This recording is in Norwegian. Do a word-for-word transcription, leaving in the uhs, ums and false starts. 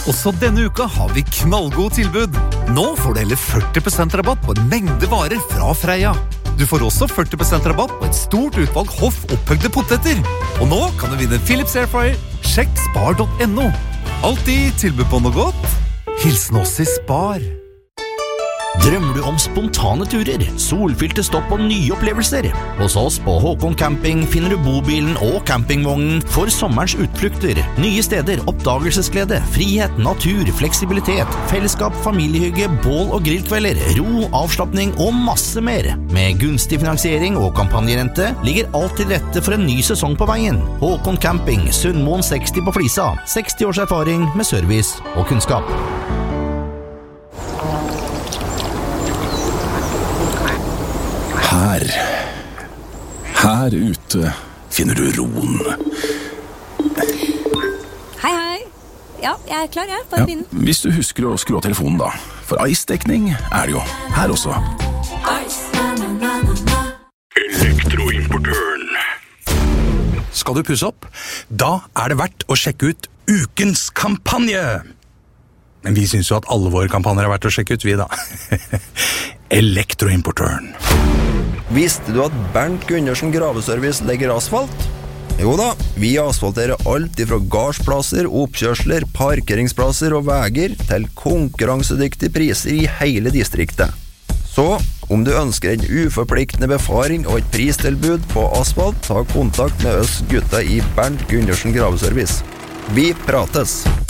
Også denne uka har vi knallgod tilbud. Nå får du hele førti prosent rabatt på en mengde varer fra Freia. Du får også førti prosent rabatt på et stort utvalg hoff opphøgde poteter. Og nå kan du vinne Philips Airfryer. Sjekk spar punktum no. Alltid tilbud på noe godt. Hilsen oss i Spar. Drømmer du om spontane turer, solfylte stopp og nye opplevelser? Hos oss på Håkon Camping finner du bobilen og campingvognen for sommerens utflukter. Nye steder, oppdagelsesglede, frihet, natur, fleksibilitet, fellesskap, familiehygge, bål og grillkvelder, ro, avslappning og masse mer. Med gunstig finansiering og kampanjerente ligger alt til rette for en ny sesong på veien. Håkon Camping, Sundmoen seksti på Flisa. seksti års erfaring med service og kunnskap. Her, her ute finner du roen. Hei, hei. Ja, jeg er klar, jeg. Bare Ja, begynn. hvis du husker å skru av telefonen da. For Ice-dekning er det jo her også. Elektroimportøren. Skal du pusse opp? Da er det verdt å sjekke ut ukens kampanje. Men vi synes jo at alle våre kampanjer er verdt å sjekke ut, vi da. Elektroimportøren. Visste du at Bernt Gundersen Graveservice legger asfalt? Jo da, vi asfalterer alt fra gardsplasser, oppkjørsler, parkeringsplasser og veger til konkurransedyktige priser i hele distriktet. Så, om du ønsker en uforpliktende befaring og et pristilbud på asfalt, ta kontakt med oss gutta i Bernt Gundersen Graveservice. Vi prates!